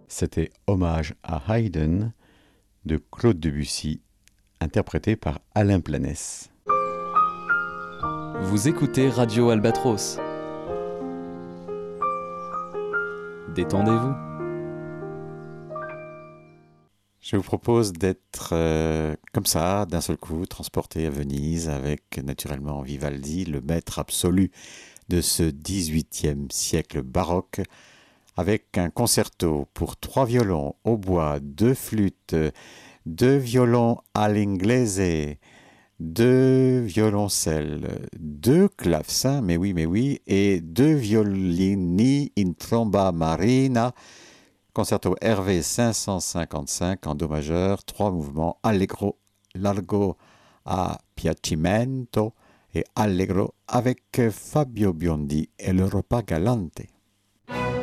C'était Hommage à Haydn de Claude Debussy, interprété par Alain Planès. Vous écoutez Radio Albatros. Détendez-vous. Je vous propose d'être comme ça, d'un seul coup, transporté à Venise avec naturellement Vivaldi, le maître absolu de ce XVIIIe siècle baroque, avec un concerto pour 3 violons, hautbois, 2 flûtes, 2 violons all'inglese, 2 violoncelles, 2 clavecins, mais oui, et 2 violini in tromba marina, concerto RV 555 en do majeur, 3 mouvements, allegro, largo a piacimento et allegro avec Fabio Biondi et le repas galante.